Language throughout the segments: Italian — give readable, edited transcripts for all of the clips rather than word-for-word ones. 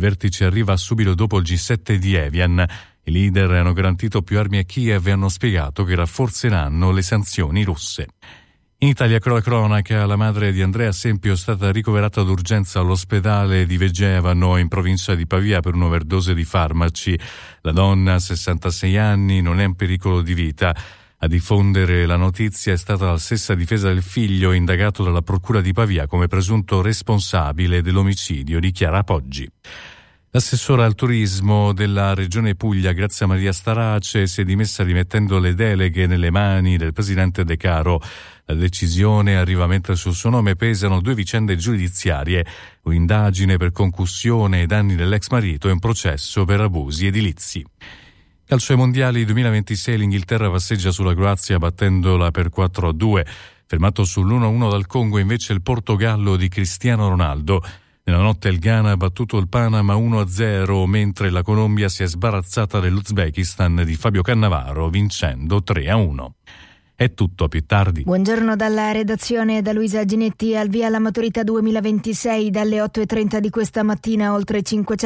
vertice arriva subito dopo il G7 di Evian. I leader hanno garantito più armi a Kiev e hanno spiegato che rafforzeranno le sanzioni russe. In Italia, cronaca, la madre di Andrea Sempio è stata ricoverata d'urgenza all'ospedale di Vegevano in provincia di Pavia per un'overdose di farmaci. La donna, 66 anni, non è in pericolo di vita. A diffondere la notizia è stata la stessa difesa del figlio, indagato dalla procura di Pavia come presunto responsabile dell'omicidio di Chiara Poggi. L'assessora al turismo della Regione Puglia, Grazia Maria Starace, si è dimessa rimettendo le deleghe nelle mani del presidente De Caro. La decisione arriva mentre sul suo nome pesano 2 vicende giudiziarie, un'indagine per concussione ai danni dell'ex marito e un processo per abusi edilizi. Calcio ai mondiali 2026, l'Inghilterra passeggia sulla Croazia battendola per 4-2. Fermato sull'1-1 dal Congo invece il Portogallo di Cristiano Ronaldo. Nella notte il Ghana ha battuto il Panama 1-0, mentre la Colombia si è sbarazzata dell'Uzbekistan di Fabio Cannavaro vincendo 3-1. È tutto, a più tardi. Buongiorno dalla redazione, da Luisa Ginetti. Al via la maturità 2026. Dalle 8:30 di questa mattina oltre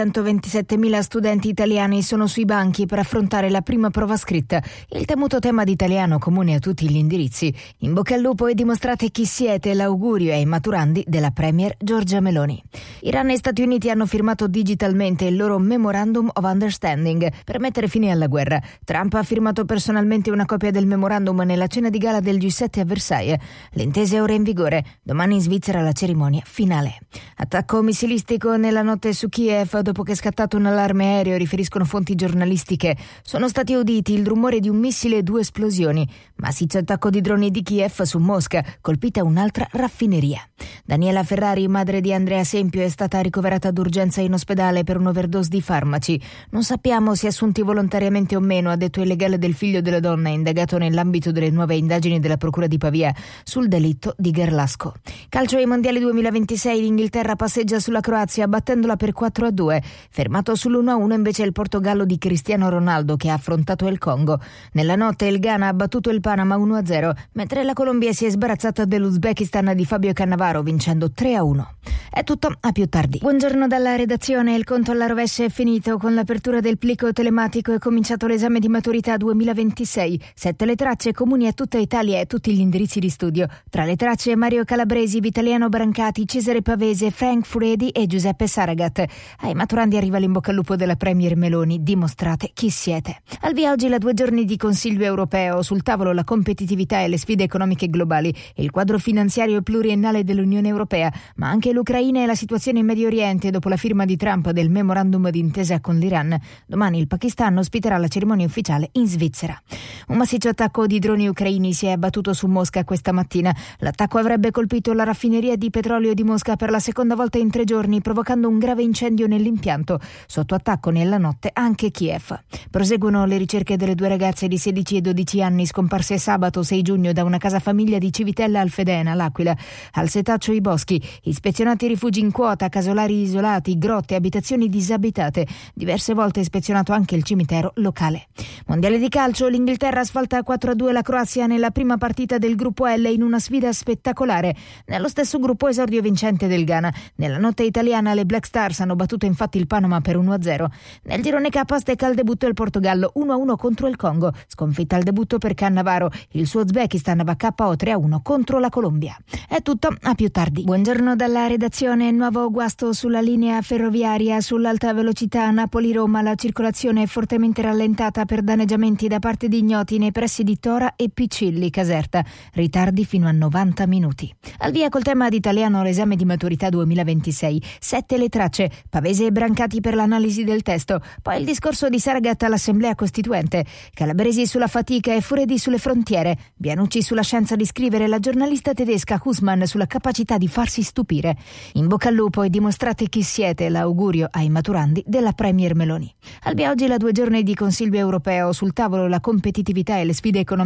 527.000 studenti italiani sono sui banchi per affrontare la prima prova scritta. Il temuto tema di italiano comune a tutti gli indirizzi. In bocca al lupo e dimostrate chi siete, l'augurio ai maturandi della Premier Giorgia Meloni. Iran e Stati Uniti hanno firmato digitalmente il loro Memorandum of Understanding per mettere fine alla guerra. Trump ha firmato personalmente una copia del memorandum nella cena di gala del G7 a Versailles. L'intesa è ora in vigore. Domani in Svizzera la cerimonia finale. Attacco missilistico nella notte su Kiev dopo che è scattato un allarme aereo, riferiscono fonti giornalistiche. Sono stati uditi il rumore di un missile e 2 esplosioni. Massiccio attacco di droni di Kiev su Mosca, colpita un'altra raffineria. Daniela Ferrari, madre di Andrea Sempio, è stata ricoverata d'urgenza in ospedale per un'overdose di farmaci. Non sappiamo se assunti volontariamente o meno, ha detto il legale del figlio della donna, indagato nell'ambito delle nuove indagini della procura di Pavia sul delitto di Gerlasco. Calcio ai mondiali 2026, l'Inghilterra passeggia sulla Croazia battendola per 4-2. Fermato sull'1-1 invece il Portogallo di Cristiano Ronaldo, che ha affrontato il Congo. Nella notte il Ghana ha battuto il Panama 1-0, mentre la Colombia si è sbarazzata dell'Uzbekistan di Fabio Cannavaro vincendo 3-1. È tutto, a più tardi. Buongiorno dalla redazione. Il conto alla rovescia è finito. Con l'apertura del plico telematico è cominciato l'esame di maturità 2026. 7 le tracce comuni a tutta Italia e tutti gli indirizzi di studio. Tra le tracce Mario Calabresi, Vitaliano Brancati, Cesare Pavese, Frank Furedi e Giuseppe Saragat. Ai maturandi arriva l'in bocca al lupo della Premier Meloni. Dimostrate chi siete. Al via oggi la 2 giorni di Consiglio europeo. Sul tavolo la competitività e le sfide economiche globali, il quadro finanziario pluriennale dell'Unione Europea, ma anche l'Ucraina e la situazione in Medio Oriente dopo la firma di Trump del memorandum d'intesa con l'Iran. Domani il Pakistan ospiterà la cerimonia ufficiale in Svizzera. Un massiccio attacco di droni ucraini si è abbattuto su Mosca questa mattina. L'attacco avrebbe colpito la raffineria di petrolio di Mosca per la seconda volta in 3 giorni, provocando un grave incendio nell'impianto. Sotto attacco nella notte anche Kiev. Proseguono le ricerche delle 2 ragazze di 16 e 12 anni scomparse sabato 6 giugno da una casa famiglia di Civitella Alfedena, l'Aquila. Al setaccio i boschi, ispezionati rifugi in quota, casolari isolati, grotte, abitazioni disabitate. Diverse volte ispezionato anche il cimitero locale. Mondiale di calcio, l'Inghilterra sfalta 4-2 la Croazia nella prima partita del gruppo L in una sfida spettacolare. Nello stesso gruppo esordio vincente del Ghana. Nella notte italiana le Black Stars hanno battuto infatti il Panama per 1-0. Nel girone K stecca al debutto il Portogallo 1-1 contro il Congo. Sconfitta al debutto per Cannavaro. Il suo Uzbekistan va KO 3-1 contro la Colombia. È tutto, a più tardi. Buongiorno dalla redazione. Nuovo guasto sulla linea ferroviaria sull'alta velocità Napoli-Roma. La circolazione è fortemente rallentata per danneggiamenti da parte di ignoti nei pressi di Tora e Picilli Caserta. Ritardi fino a 90 minuti. Al via col tema di italiano l'esame di maturità 2026. 7 le tracce, Pavese e Brancati per l'analisi del testo. Poi il discorso di Saragat all'Assemblea Costituente. Calabresi sulla fatica e Furedi sulle frontiere. Bianucci sulla scienza di scrivere, la giornalista tedesca Husmann sulla capacità di farsi stupire. In bocca al lupo e dimostrate chi siete, l'augurio ai maturandi della Premier Meloni. Al via oggi la 2 giorni di Consiglio europeo. Sul tavolo la competitività e le sfide economiche globali.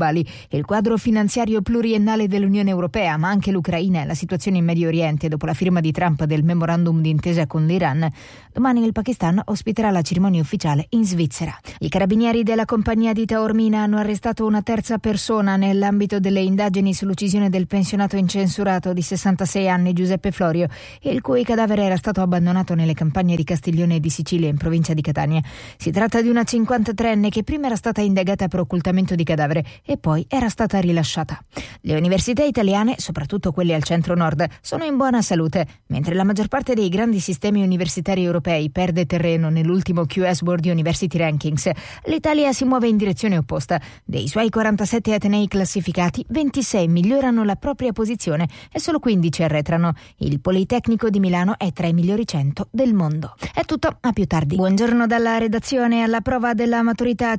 attuali, il quadro finanziario pluriennale dell'Unione Europea, ma anche l'Ucraina e la situazione in Medio Oriente dopo la firma di Trump del memorandum d'intesa con l'Iran. Domani il Pakistan ospiterà la cerimonia ufficiale in Svizzera. I carabinieri della compagnia di Taormina hanno arrestato una terza persona nell'ambito delle indagini sull'uccisione del pensionato incensurato di 66 anni Giuseppe Florio, il cui cadavere era stato abbandonato nelle campagne di Castiglione e di Sicilia in provincia di Catania. Si tratta di una 53enne che prima era stata indagata per occultamento di cadavere e poi era stata rilasciata. Le università italiane, soprattutto quelle al centro-nord, sono in buona salute, mentre la maggior parte dei grandi sistemi universitari europei perde terreno nell'ultimo QS World University Rankings. L'Italia si muove in direzione opposta. Dei suoi 47 atenei classificati, 26 migliorano la propria posizione e solo 15 arretrano. Il Politecnico di Milano è tra i migliori 100 del mondo. È tutto, a più tardi. Buongiorno dalla redazione. Alla prova della maturità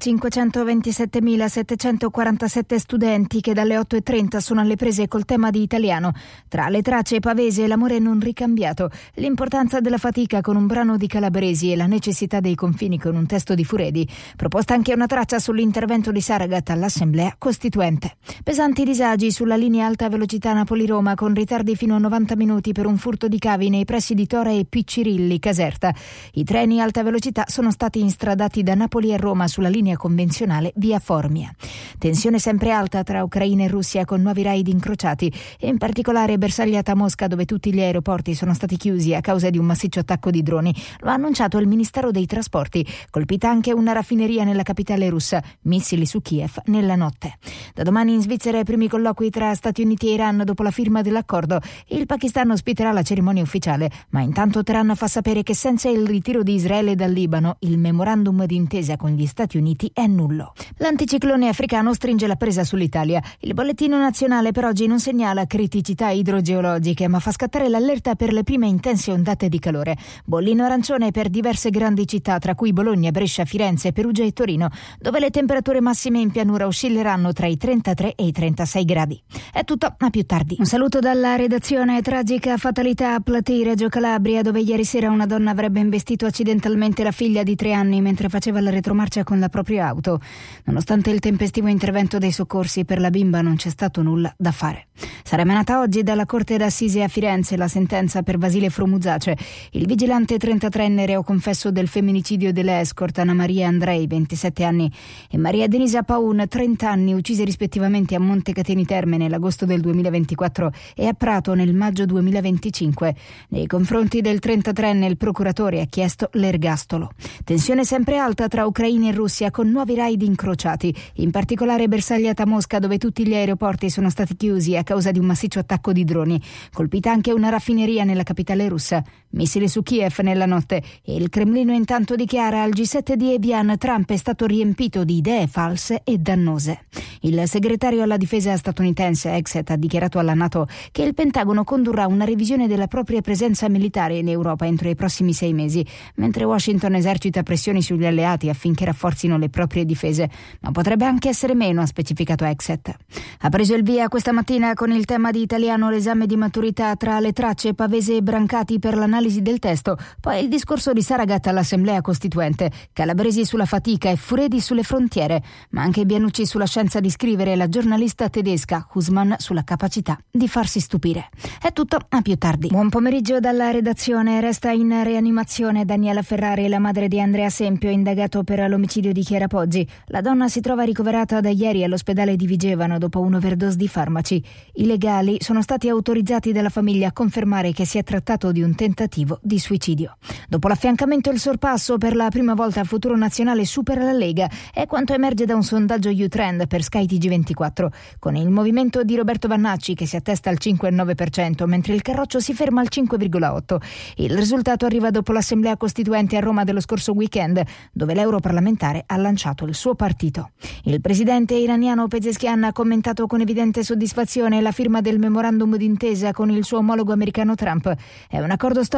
527.747 studenti che dalle 8.30 sono alle prese col tema di italiano. Tra le tracce pavese e l'amore non ricambiato, l'importanza della fatica con un brano di Calabresi e la necessità dei confini con un testo di Furedi. Proposta anche una traccia sull'intervento di Saragat all'Assemblea Costituente. Pesanti disagi sulla linea alta velocità Napoli-Roma con ritardi fino a 90 minuti per un furto di cavi nei pressi di Tora e Piccirilli, Caserta. I treni alta velocità sono stati instradati da Napoli a Roma sulla linea convenzionale via Formia. Tensione sempre alta tra Ucraina e Russia con nuovi raid incrociati e in particolare bersagliata a Mosca dove tutti gli aeroporti sono stati chiusi a causa di un massiccio attacco di droni. Lo ha annunciato il Ministero dei Trasporti. Colpita anche una raffineria nella capitale russa, missili su Kiev nella notte. Da domani in Svizzera i primi colloqui tra Stati Uniti e Iran dopo la firma dell'accordo. Il Pakistan ospiterà la cerimonia ufficiale, ma intanto Teheran fa sapere che senza il ritiro di Israele dal Libano il memorandum d'intesa con gli Stati Uniti è nullo. L'anticiclone africano stringe la presa sull'Italia. Il bollettino nazionale per oggi non segnala criticità idrogeologiche, ma fa scattare l'allerta per le prime intense ondate di calore. Bollino arancione per diverse grandi città, tra cui Bologna, Brescia, Firenze, Perugia e Torino, dove le temperature massime in pianura oscilleranno tra i 33 e i 36 gradi. È tutto, a più tardi. Un saluto dalla redazione. Tragica fatalità a Platì, Reggio Calabria, dove ieri sera una donna avrebbe investito accidentalmente la figlia di 3 anni mentre faceva la retromarcia con la propria auto. Nonostante il tempestivo intervento dei soccorsi, per la bimba non c'è stato nulla da fare. Sarà emanata oggi dalla Corte d'Assise a Firenze la sentenza per Vasile Fromuzzace, il vigilante 33enne reo confesso del femminicidio delle escort Anna Maria Andrei, 27 anni, e Maria Denisa Paun, 30 anni, uccise rispettivamente a Montecatini Terme nell'agosto del 2024 e a Prato nel maggio 2025. Nei confronti del 33enne il procuratore ha chiesto l'ergastolo. Tensione sempre alta tra Ucraina e Russia con nuovi raid incrociati, in particolare bersagliata a Mosca dove tutti gli aeroporti sono stati chiusi a causa di un massiccio attacco di droni. Colpita anche una raffineria nella capitale russa. Missili su Kiev nella notte e il Cremlino intanto dichiara al G7 di Evian Trump è stato riempito di idee false e dannose. Il segretario alla difesa statunitense Exet ha dichiarato alla NATO che il Pentagono condurrà una revisione della propria presenza militare in Europa entro i prossimi 6 mesi, mentre Washington esercita pressioni sugli alleati affinché rafforzino le proprie difese, ma potrebbe anche essere meno, ha specificato Exet. Ha preso il via questa mattina con il tema di italiano l'esame di maturità tra le tracce Pavese e Brancati per l'analisi del testo, poi il discorso di Saragat all'Assemblea Costituente, Calabresi sulla fatica e Furedi sulle frontiere, ma anche Bianucci sulla scienza di scrivere e la giornalista tedesca Husmann sulla capacità di farsi stupire. È tutto, a più tardi. Buon pomeriggio dalla redazione. Resta in rianimazione Daniela Ferrari, la madre di Andrea Sempio, indagato per l'omicidio di Chiara Poggi. La donna si trova ricoverata da ieri all'ospedale di Vigevano dopo un'overdose di farmaci. I legali sono stati autorizzati dalla famiglia a confermare che si è trattato di un tentativo di suicidio. Dopo l'affiancamento e il sorpasso, per la prima volta Futuro Nazionale supera la Lega, è quanto emerge da un sondaggio U-Trend per Sky TG24, con il movimento di Roberto Vannacci che si attesta al 5,9%, mentre il Carroccio si ferma al 5,8%. Il risultato arriva dopo l'Assemblea Costituente a Roma dello scorso weekend, dove l'europarlamentare ha lanciato il suo partito. Il presidente iraniano Pezeshkian ha commentato con evidente soddisfazione la firma del memorandum d'intesa con il suo omologo americano Trump. È un accordo storico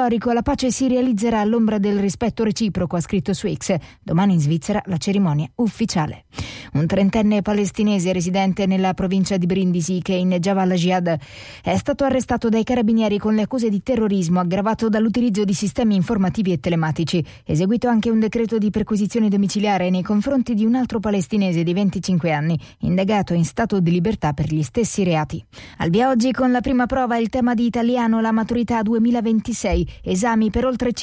storico, la pace si realizzerà all'ombra del rispetto reciproco, ha scritto su X. Domani in Svizzera la cerimonia ufficiale. Un trentenne palestinese residente nella provincia di Brindisi, che inneggiava alla Jihad, è stato arrestato dai carabinieri con le accuse di terrorismo aggravato dall'utilizzo di sistemi informativi e telematici. Eseguito anche un decreto di perquisizione domiciliare nei confronti di un altro palestinese di 25 anni, indagato in stato di libertà per gli stessi reati. Al via oggi con la prima prova il tema di italiano, la maturità 2026, esami per oltre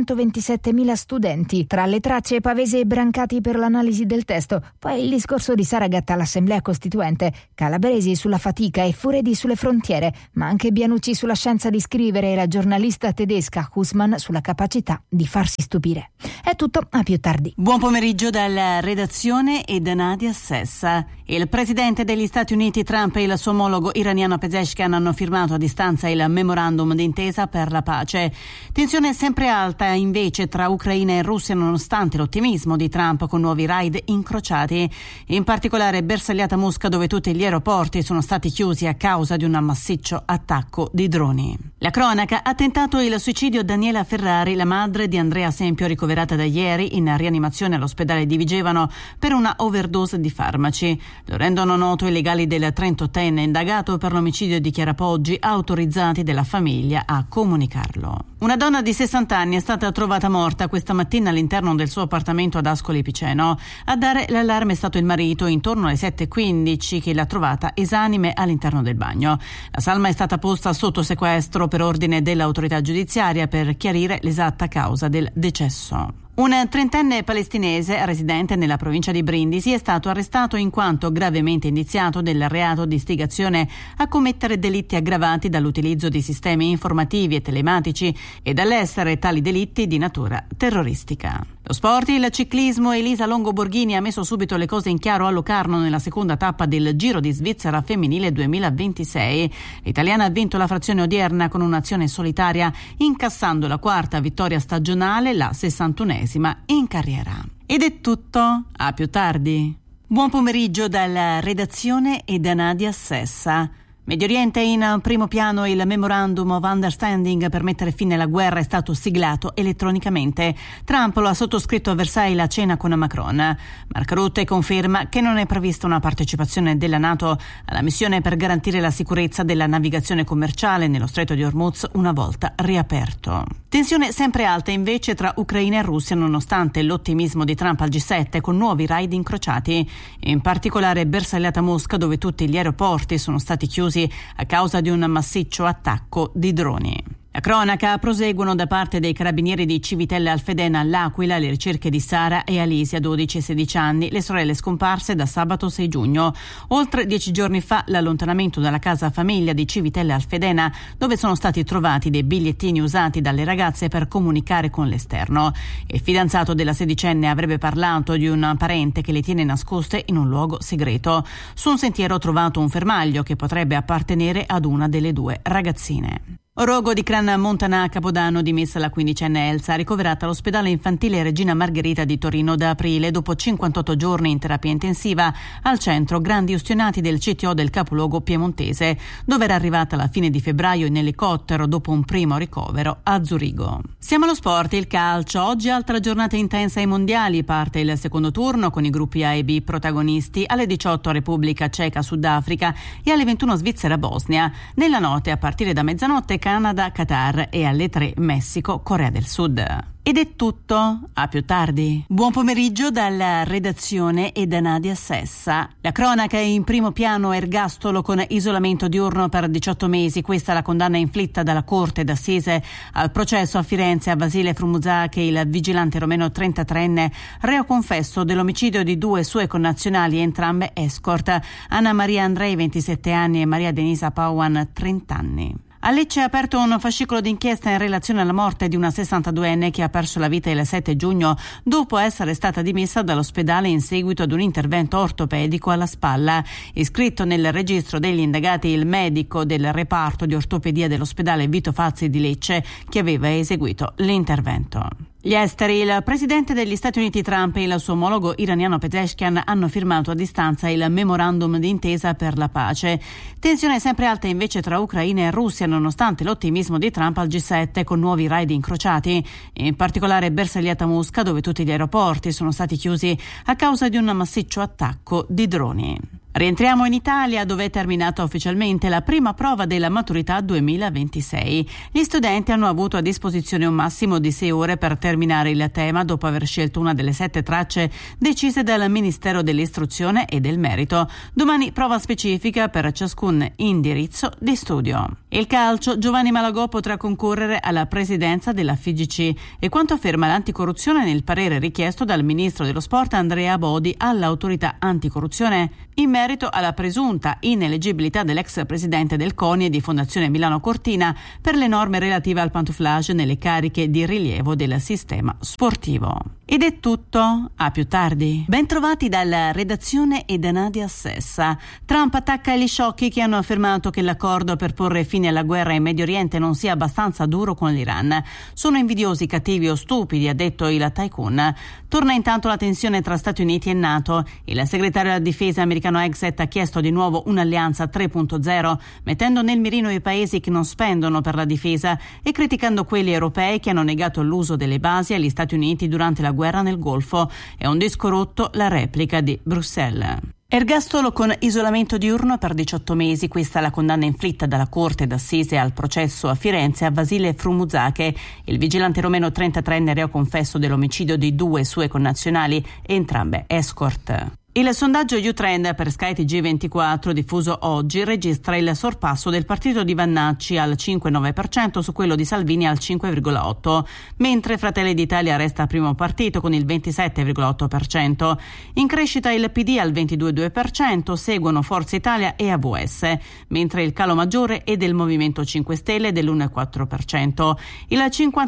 527.000 studenti. Tra le tracce Pavese e Brancati per l'analisi del testo, poi il discorso di Saragat all'Assemblea Costituente, Calabresi sulla fatica e Furedi sulle frontiere, ma anche Bianucci sulla scienza di scrivere e la giornalista tedesca Husmann sulla capacità di farsi stupire. È tutto, a più tardi. Buon pomeriggio dalla redazione e da Nadia Sessa. Il presidente degli Stati Uniti Trump e il suo omologo iraniano Pezeshkian hanno firmato a distanza il memorandum d'intesa per la pace. Tensione sempre alta invece tra Ucraina e Russia nonostante l'ottimismo di Trump con nuovi raid incrociati. In particolare bersagliata a Mosca, dove tutti gli aeroporti sono stati chiusi a causa di un massiccio attacco di droni. La cronaca ha tentato il suicidio Daniela Ferrari, la madre di Andrea Sempio, ricoverata da ieri in rianimazione all'ospedale di Vigevano per una overdose di farmaci. Lo rendono noto i legali del 38enne indagato per l'omicidio di Chiara Poggi, autorizzati dalla famiglia a comunicarlo. Una donna di 60 anni è stata trovata morta questa mattina all'interno del suo appartamento ad Ascoli Piceno. A dare l'allarme è stato il marito intorno alle 7:15 che l'ha trovata esanime all'interno del bagno. La salma è stata posta sotto sequestro per ordine dell'autorità giudiziaria per chiarire l'esatta causa del decesso. Un trentenne palestinese residente nella provincia di Brindisi è stato arrestato in quanto gravemente indiziato del reato di istigazione a commettere delitti aggravati dall'utilizzo di sistemi informativi e telematici e dall'essere tali delitti di natura terroristica. Lo sport, il ciclismo. Elisa Longo Borghini ha messo subito le cose in chiaro a Locarno nella seconda tappa del Giro di Svizzera femminile 2026. L'italiana ha vinto la frazione odierna con un'azione solitaria, incassando la quarta vittoria stagionale, la 61esima in carriera. Ed è tutto, a più tardi. Buon pomeriggio dalla redazione e da Nadia Sessa. Medio Oriente in primo piano. Il Memorandum of Understanding per mettere fine alla guerra è stato siglato elettronicamente. Trump lo ha sottoscritto a Versailles a cena con Macron. Mark Rutte conferma che non è prevista una partecipazione della NATO alla missione per garantire la sicurezza della navigazione commerciale nello Stretto di Hormuz una volta riaperto. Tensione sempre alta invece tra Ucraina e Russia nonostante l'ottimismo di Trump al G7 con nuovi raid incrociati. In particolare bersagliata a Mosca, dove tutti gli aeroporti sono stati chiusi a causa di un massiccio attacco di droni. La cronaca: proseguono da parte dei carabinieri di Civitella Alfedena all'Aquila le ricerche di Sara e Alisia, 12 e 16 anni, le sorelle scomparse da sabato 6 giugno. Oltre 10 giorni fa l'allontanamento dalla casa famiglia di Civitella Alfedena, dove sono stati trovati dei bigliettini usati dalle ragazze per comunicare con l'esterno. Il fidanzato della sedicenne avrebbe parlato di un parente che le tiene nascoste in un luogo segreto. Su un sentiero trovato un fermaglio che potrebbe appartenere ad una delle due ragazzine. Rogo di Cran Montana a Capodanno, dimessa la 15enne Elsa, ricoverata all'ospedale infantile Regina Margherita di Torino da aprile dopo 58 giorni in terapia intensiva al centro Grandi Ustionati del CTO del capoluogo piemontese, dove era arrivata alla fine di febbraio in elicottero dopo un primo ricovero a Zurigo. Siamo allo sport, il calcio. Oggi altra giornata intensa ai mondiali, parte il secondo turno con i gruppi A e B protagonisti. Alle 18 Repubblica Ceca Sudafrica e alle 21 Svizzera Bosnia. Nella notte a partire da mezzanotte Canada, Qatar e alle 3 Messico, Corea del Sud. Ed è tutto, a più tardi. Buon pomeriggio dalla redazione e da Nadia Sessa. La cronaca è in primo piano. Ergastolo con isolamento diurno per 18 mesi. Questa è la condanna inflitta dalla Corte d'Assise al processo a Firenze a Vasile Frumuzake, il vigilante romeno 33enne, reo confesso dell'omicidio di 2 sue connazionali, entrambe escort, Anna Maria Andrei 27 anni e Maria Denisa Pauan 30 anni. A Lecce è aperto un fascicolo d'inchiesta in relazione alla morte di una 62enne che ha perso la vita il 7 giugno dopo essere stata dimessa dall'ospedale in seguito ad un intervento ortopedico alla spalla. Iscritto nel registro degli indagati il medico del reparto di ortopedia dell'ospedale Vito Fazzi di Lecce che aveva eseguito l'intervento. Gli esteri. Il presidente degli Stati Uniti Trump e il suo omologo iraniano Pezeshkian hanno firmato a distanza il memorandum d'intesa per la pace. Tensione sempre alta invece tra Ucraina e Russia, nonostante l'ottimismo di Trump al G7 con nuovi raid incrociati, in particolare bersagliata Mosca, dove tutti gli aeroporti sono stati chiusi a causa di un massiccio attacco di droni. Rientriamo in Italia, dove è terminata ufficialmente la prima prova della maturità 2026. Gli studenti hanno avuto a disposizione un massimo di 6 ore per terminare il tema, dopo aver scelto una delle 7 tracce decise dal Ministero dell'Istruzione e del Merito. Domani prova specifica per ciascun indirizzo di studio. Il calcio. Giovanni Malagò potrà concorrere alla presidenza della FIGC, e quanto afferma l'anticorruzione nel parere richiesto dal ministro dello sport Andrea Bodi all'autorità anticorruzione in merito alla presunta ineleggibilità dell'ex presidente del CONI e di Fondazione Milano Cortina per le norme relative al pantouflage nelle cariche di rilievo del sistema sportivo. Ed è tutto, a più tardi. Ben trovati dalla redazione e da Nadia Sessa. Trump attacca gli sciocchi che hanno affermato che l'accordo per porre fine alla guerra in Medio Oriente non sia abbastanza duro con l'Iran. Sono invidiosi, cattivi o stupidi, ha detto il tycoon. Torna intanto la tensione tra Stati Uniti e NATO. Il segretario della difesa americano Hegseth ha chiesto di nuovo un'alleanza 3.0, mettendo nel mirino i paesi che non spendono per la difesa e criticando quelli europei che hanno negato l'uso delle basi agli Stati Uniti durante la guerra nel Golfo. È un disco rotto la replica di Bruxelles. Ergastolo con isolamento diurno per 18 mesi, questa è la condanna inflitta dalla Corte d'Assise al processo a Firenze a Vasile Frumuzzache, il vigilante romeno 33enne reo confesso dell'omicidio di 2 sue connazionali, entrambe escort. Il sondaggio U-Trend per Sky TG24 diffuso oggi registra il sorpasso del partito di Vannacci al 5,9% su quello di Salvini al 5,8%, mentre Fratelli d'Italia resta primo partito con il 27,8%. In crescita il PD al 22,2%, seguono Forza Italia e AVS, mentre il calo maggiore è del Movimento 5 Stelle dell'1,4%. Il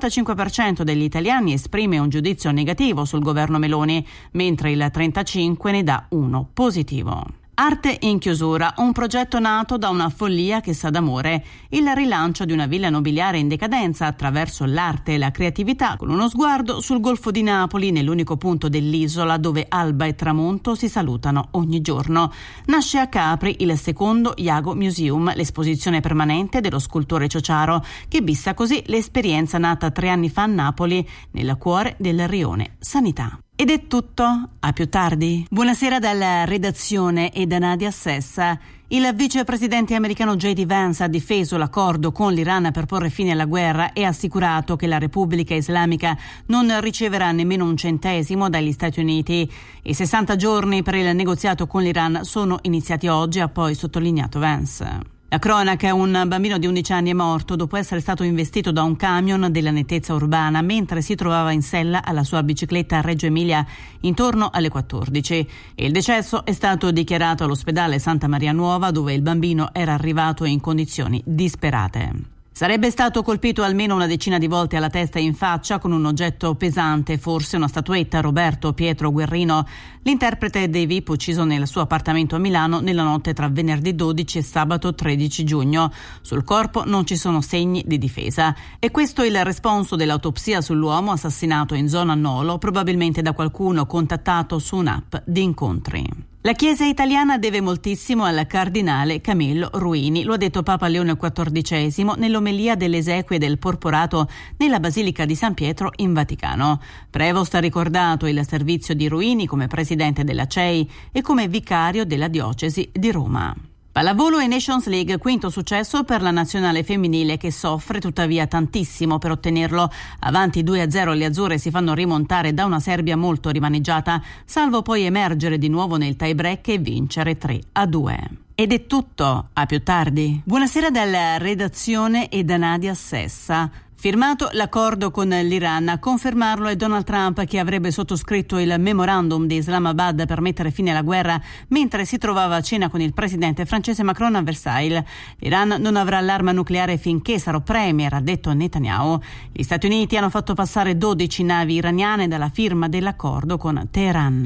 55% degli italiani esprime un giudizio negativo sul governo Meloni, mentre il 35% ne dà uno positivo. Arte in chiusura, un progetto nato da una follia che sa d'amore, il rilancio di una villa nobiliare in decadenza attraverso l'arte e la creatività, con uno sguardo sul Golfo di Napoli, nell'unico punto dell'isola dove alba e tramonto si salutano ogni giorno. Nasce a Capri il secondo Iago Museum, l'esposizione permanente dello scultore Ciociaro, che bissa così l'esperienza nata 3 anni fa a Napoli, nel cuore del rione Sanità. Ed è tutto, a più tardi. Buonasera dalla redazione e da Nadia Sessa. Il vicepresidente americano J.D. Vance ha difeso l'accordo con l'Iran per porre fine alla guerra e ha assicurato che la Repubblica Islamica non riceverà nemmeno un centesimo dagli Stati Uniti. I 60 giorni per il negoziato con l'Iran sono iniziati oggi, ha poi sottolineato Vance. La cronaca: un bambino di 11 anni è morto dopo essere stato investito da un camion della nettezza urbana mentre si trovava in sella alla sua bicicletta a Reggio Emilia intorno alle 14. Il decesso è stato dichiarato all'ospedale Santa Maria Nuova, dove il bambino era arrivato in condizioni disperate. Sarebbe stato colpito almeno una decina di volte alla testa e in faccia con un oggetto pesante, forse una statuetta. Roberto Pietro Guerrino, l'interprete dei VIP, ucciso nel suo appartamento a Milano nella notte tra venerdì 12 e sabato 13 giugno. Sul corpo non ci sono segni di difesa. E questo è il responso dell'autopsia sull'uomo assassinato in zona Nolo, probabilmente da qualcuno contattato su un'app di incontri. La Chiesa italiana deve moltissimo al cardinale Camillo Ruini, lo ha detto Papa Leone XIV nell'omelia delle esequie del Porporato nella Basilica di San Pietro in Vaticano. Prevost ha ricordato il servizio di Ruini come presidente della CEI e come vicario della diocesi di Roma. Pallavolo e Nations League, quinto successo per la nazionale femminile, che soffre tuttavia tantissimo per ottenerlo. Avanti 2-0 le azzurre si fanno rimontare da una Serbia molto rimaneggiata, salvo poi emergere di nuovo nel tie-break e vincere 3-2. Ed è tutto, a più tardi. Buonasera dalla redazione e da Nadia Sessa. Firmato l'accordo con l'Iran, a confermarlo è Donald Trump, che avrebbe sottoscritto il memorandum di Islamabad per mettere fine alla guerra mentre si trovava a cena con il presidente francese Macron a Versailles. L'Iran non avrà l'arma nucleare finché sarò premier, ha detto Netanyahu. Gli Stati Uniti hanno fatto passare 12 navi iraniane dalla firma dell'accordo con Teheran.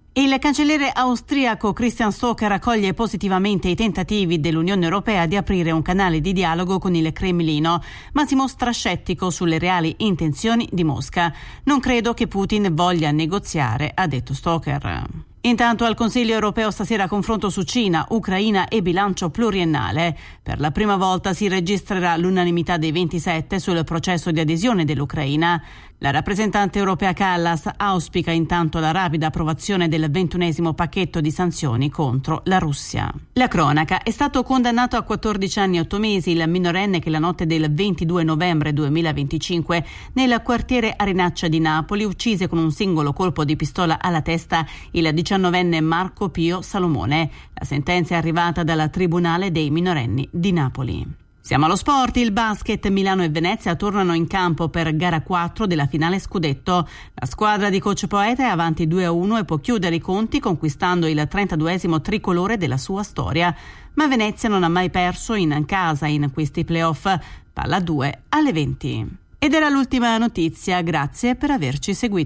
Il cancelliere austriaco Christian Stocker accoglie positivamente i tentativi dell'Unione Europea di aprire un canale di dialogo con il Cremlino, ma si mostra scettico sulle reali intenzioni di Mosca. Non credo che Putin voglia negoziare, ha detto Stocker. Intanto al Consiglio europeo stasera confronto su Cina, Ucraina e bilancio pluriennale. Per la prima volta si registrerà l'unanimità dei 27 sul processo di adesione dell'Ucraina. La rappresentante europea Kallas auspica intanto la rapida approvazione del 21esimo pacchetto di sanzioni contro la Russia. La cronaca: è stato condannato a 14 anni e 8 mesi il minorenne che la notte del 22 novembre 2025 nel quartiere Arenaccia di Napoli uccise con un singolo colpo di pistola alla testa il 19enne Marco Pio Salomone. La sentenza è arrivata dal Tribunale dei minorenni di Napoli. Siamo allo sport. Il basket: Milano e Venezia tornano in campo per gara 4 della finale scudetto. La squadra di coach Poeta è avanti 2-1 e può chiudere i conti conquistando il 32esimo tricolore della sua storia. Ma Venezia non ha mai perso in casa in questi playoff. Palla 2 alle 20. Ed era l'ultima notizia. Grazie per averci seguito.